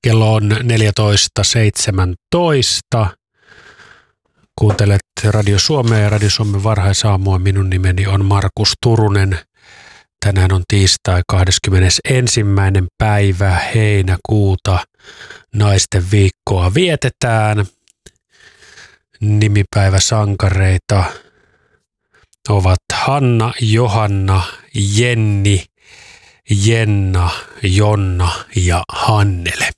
Kello on 14.17. Kuuntelet Radio Suomea ja Radio Suomen varhaisaamua. Minun nimeni on Markus Turunen. Tänään on tiistai 21. päivä heinäkuuta. Naisten viikkoa vietetään. Nimipäiväsankareita ovat Hanna, Johanna, Jenni, Jenna, Jonna ja Hannele.